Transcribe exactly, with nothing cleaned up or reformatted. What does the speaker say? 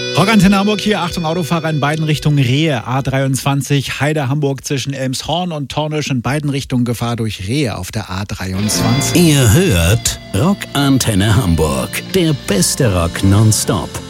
Rockantenne Hamburg hier, Achtung Autofahrer in beiden Richtungen Rehe, A dreiundzwanzig, Heide Hamburg zwischen Elmshorn und Tornisch, in beiden Richtungen Gefahr durch Rehe auf der A dreiundzwanzig. Ihr hört Rockantenne Hamburg, der beste Rock nonstop.